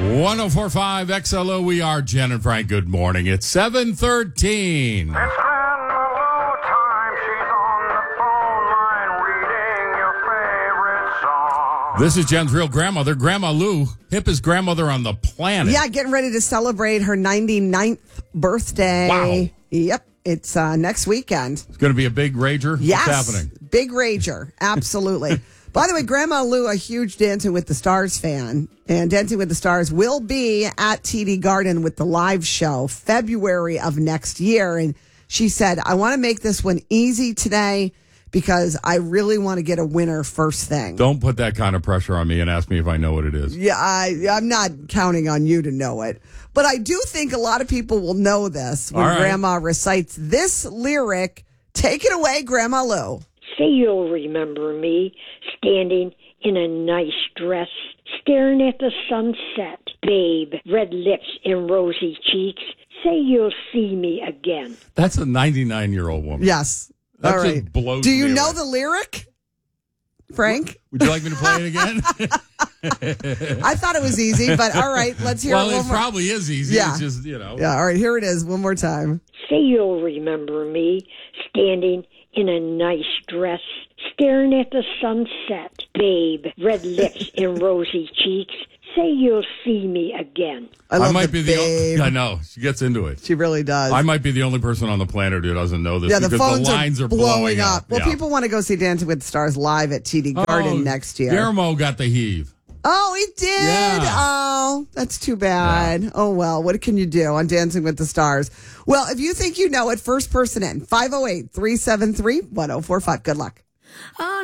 104.5 XLO, we are Jen and Frank. Good morning. It's 7:13. It's Anna time. She's on the phone line reading your favorite song. This is Jen's real grandmother, Grandma Lou, hippest grandmother on the planet. Yeah, getting ready to celebrate her 99th birthday. Wow. Yep, it's next weekend. It's going to be a big rager. Yes, What's happening? big rager. Absolutely. By the way, Grandma Lou, a huge Dancing with the Stars fan, and Dancing with the Stars will be at TD Garden with the live show February of next year. And she said, I want to make this one easy today because I really want to get a winner first thing. Don't put that kind of pressure on me and ask me if I know what it is. Yeah, I'm not counting on you to know it. But I do think a lot of people will know this when All right. Grandma recites this lyric. Take it away, Grandma Lou. Say you'll remember me standing in a nice dress, staring at the sunset. Babe, red lips and rosy cheeks. Say you'll see me again. That's a 99-year-old woman. Yes. That All just right. blows Do you me know away. the lyric, Frank? Would you like me to play it again? I thought it was easy, but all right, let's hear Well, it it one more. probably is easy. Yeah. It's just, you know. Yeah, all right, here it is one more time. Say you'll remember me standing in a nice dress, staring at the sunset. Babe, red lips and rosy cheeks. Say you'll see me again. I love might the be babe. I know. She gets into it. She really does. I might be the only person on the planet who doesn't know this Yeah, the because phones the lines are blowing up. Well, Yeah. people want to go see Dancing with the Stars live at TD Garden next year. Guillermo got the heave. Oh, he did? Yeah. Oh, that's too bad. Oh, well, what can you do on Dancing with the Stars? Well, if you think you know it, first person in, 508-373-1045. Good luck.